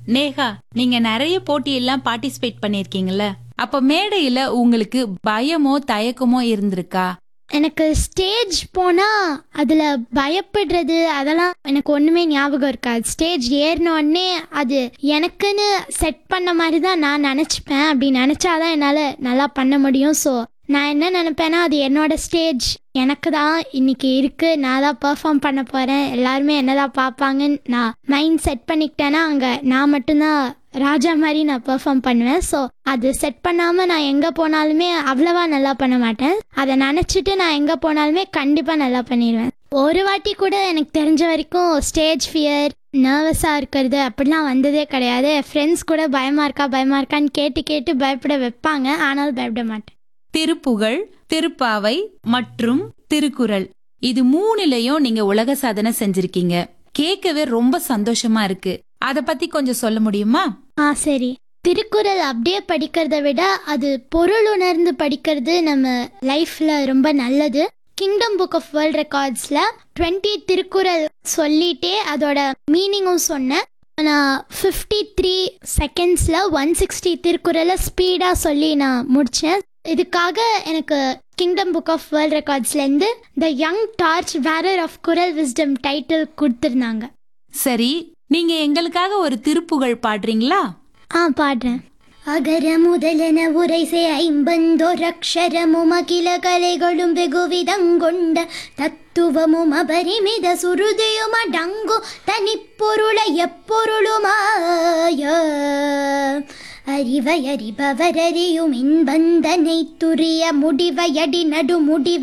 நேஹா, நீங்க நிறைய போட்டியெல்லாம் பார்ட்டிசிபேட் பண்ணிருக்கீங்கல்ல, அப்ப மேடையில உங்களுக்கு பயமோ தயக்கமோ இருந்திருக்கா? எனக்கு ஸ்டேஜ் போனா அதுல பயப்படுறது அதெல்லாம் எனக்கு ஒண்ணுமே ஞாபகம் இருக்காது. ஸ்டேஜ் ஏறின உடனே அது எனக்குன்னு செட் பண்ண மாதிரி தான் நான் நினைச்சுப்பேன். அப்படி நினைச்சாதான் என்னால நல்லா பண்ண முடியும். ஸோ நான் என்ன நினைப்பேன்னா, அது என்னோட ஸ்டேஜ், எனக்கு தான் இன்னைக்கு இருக்கு, நான் தான் பெர்ஃபார்ம் பண்ண போறேன், எல்லாருமே என்னதான் பார்ப்பாங்கன்னு நான் மைண்ட் செட் பண்ணிக்கிட்டேன்னா அங்க நான் மட்டும்தான் ராஜா மாதிரி நான் பெர்ஃபார்ம் பண்ணுவேன். ஸோ அது செட் பண்ணாமல் நான் எங்கே போனாலுமே அவ்வளவா நல்லா பண்ண மாட்டேன். அதை நினச்சிட்டு நான் எங்கே போனாலுமே கண்டிப்பாக நல்லா பண்ணிடுவேன். ஒரு வாட்டி கூட எனக்கு தெரிஞ்ச வரைக்கும் ஸ்டேஜ் ஃபியர், நர்வஸாக இருக்கிறது அப்படிலாம் வந்ததே கிடையாது. என் ஃப்ரெண்ட்ஸ் கூட பயமாக இருக்கான்னு கேட்டு கேட்டு பயப்பட வைப்பாங்க, ஆனாலும் பயப்பட மாட்டேன். திருப்புகழ், திருப்பாவை மற்றும் திருக்குறள், இது மூணுலயும் நீங்க உலக சாதனை செஞ்சிருக்கீங்க. கேட்கவே ரொம்ப சந்தோஷமா இருக்கு. அத பத்தி கொஞ்சம் சொல்ல முடியுமா? சரி. திருக்குறள் அப்படியே படிக்கிறத விட அது பொருள் உணர்ந்து படிக்கிறது நம்ம லைஃப்ல ரொம்ப நல்லது. Kingdom book of world ரெக்கார்ட்ஸ்ல 20 Thirukkural சொல்லிட்டே அதோட மீனிங்கும் சொன்னேன். நான் 53 செகண்ட்ஸ்ல 160 திருக்குறளை ஸ்பீடா சொல்லி நான் முடிச்சேன். இதுக்காக எனக்கு kingdom book of world ரெக்கார்ட்ஸ்லேருந்து the young torch வேரர் of குரல் விஸ்டம் டைட்டில் கொடுத்துருந்தாங்க. சரி, நீங்க எங்களுக்காக ஒரு திருப்புகழ் பாடுறீங்களா? பாடுறேன். அகர முதலென உரைசே ஐம்பந்தோரக்ஷரமும் அகில கலைகளும் வெகுவிதங்கொண்ட தத்துவமும் அபரிமித சுருதியும் அடங்கு தனிப்பொருள எப்பொருளுமாய அறிவை அறிபவரறியும் இன்பந்தனை துரிய முடிவையடி நடு முடிவை